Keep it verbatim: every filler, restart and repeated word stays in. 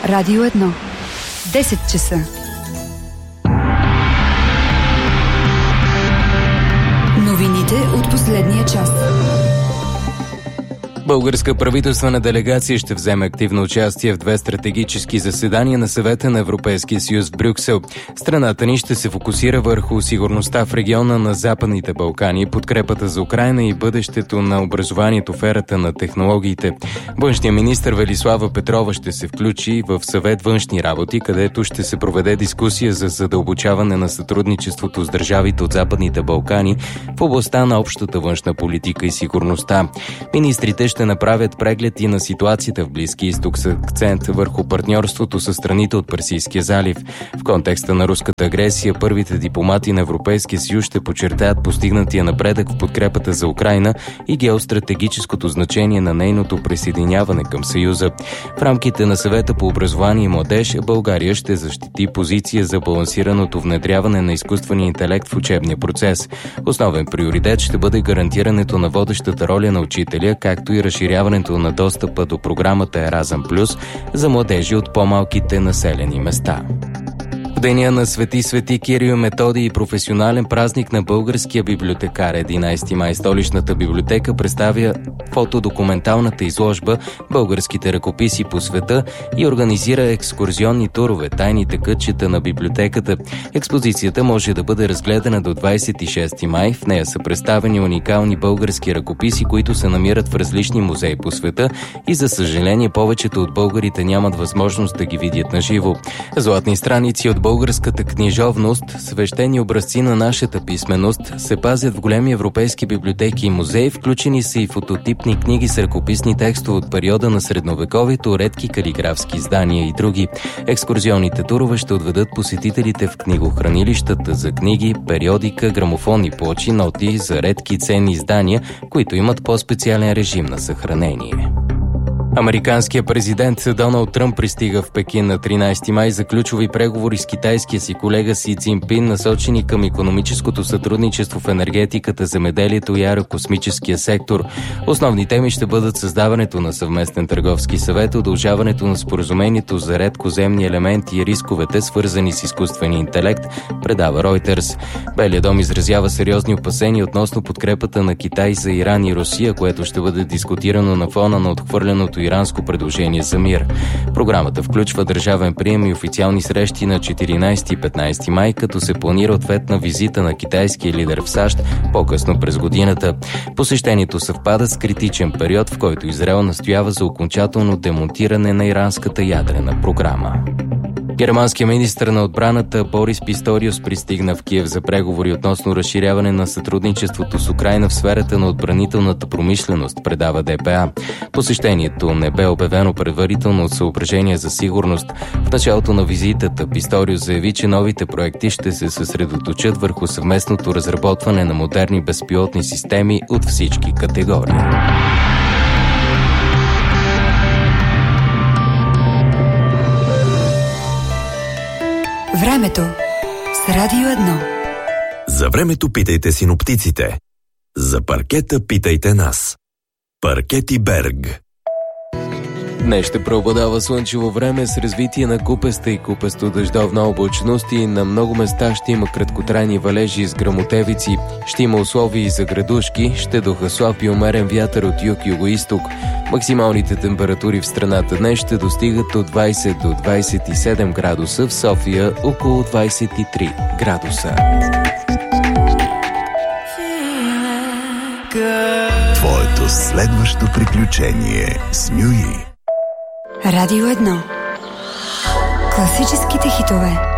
Радио едно. десет часа. Новините от последния час. Българска правителствена делегация ще вземе активно участие в две стратегически заседания на Съвета на Европейския съюз в Брюксел. Страната ни ще се фокусира върху сигурността в региона на Западните Балкани, подкрепата за Украйна и бъдещето на образованието в ерата на технологиите. Външният министър Велислава Петрова ще се включи в Съвет външни работи, където ще се проведе дискусия за задълбочаване на сътрудничеството с държавите от Западните Балкани в областта на общата външна политика и сигурността. Министрите ще направят преглед и на ситуацията в Близкия изток с акцент върху партньорството с страните от Персийския залив. В контекста на руската агресия, първите дипломати на Европейския съюз ще подчертаят постигнатия напредък в подкрепата за Украйна и геостратегическото значение на нейното присъединяване към Съюза. В рамките на Съвета по образование и младеж, България ще защити позиция за балансираното внедряване на изкуствения интелект в учебния процес. Основен приоритет ще бъде гарантирането на водещата роля на учителя, както и разширяването на достъпа до програмата Еразъм Плюс за младежи от по-малките населени места. В деня на Свети Свети Кирил и Методий и професионален празник на българския библиотекар единайсети май, столичната библиотека представя фотодокументалната изложба «Българските ръкописи по света» и организира екскурзионни турове «Тайните кътчета на библиотеката». Експозицията може да бъде разгледана до двайсет и шести май. В нея са представени уникални български ръкописи, които се намират в различни музеи по света и, за съжаление, повечето от българите нямат възможност да ги видят на живо. Златни страници от българската книжовност, свещени образци на нашата писменост, се пазят в големи европейски библиотеки и музеи. Включени са и фототипни книги с ръкописни текстове от периода на средновековието, редки калиграфски издания и други. Екскурзионните турове ще отведат посетителите в книгохранилищата за книги, периодика, грамофонни плочи, ноти за редки ценни издания, които имат по-специален режим на съхранение. Американският президент Доналд Тръмп пристига в Пекин на тринайсети май за ключови преговори с китайския си колега Си Цзинпин, насочени към икономическото сътрудничество в енергетиката, земеделието и аерокосмическия сектор. Основни теми ще бъдат създаването на съвместен търговски съвет, удължаването на споразумението за редкоземни елементи и рисковете, свързани с изкуствения интелект, предава Reuters. Белият дом изразява сериозни опасения относно подкрепата на Китай за Иран и Русия, което ще бъде дискутирано на фона на отхвърленото иранско предложение за мир. Програмата включва държавен прием и официални срещи на четиринайсети и петнайсети май, като се планира ответна визита на китайския лидер в САЩ по-късно през годината. Посещението съвпада с критичен период, в който Израел настоява за окончателно демонтиране на иранската ядрена програма. Германският министър на отбраната Борис Писториус пристигна в Киев за преговори относно разширяване на сътрудничеството с Украйна в сферата на отбранителната промишленост, предава Д П А. Посещението не бе обявено предварително от съображения за сигурност. В началото на визитата Писториус заяви, че новите проекти ще се съсредоточат върху съвместното разработване на модерни безпилотни системи от всички категории. Времето с Радио едно. За времето питайте синоптиците. За паркета питайте нас. Паркети Берг. Днес ще преобладава слънчево време с развитие на купеста и купесто-дъждовна облачност и на много места ще има краткотрайни валежи с гръмотевици. Ще има условия и за градушки, ще духа слаб и умерен вятър от юг-югоизток. Максималните температури в страната днес ще достигат от двайсет до двайсет и седем градуса, в София около двайсет и три градуса. Твоето следващо приключение с Мюи. Радио едно. Класическите хитове.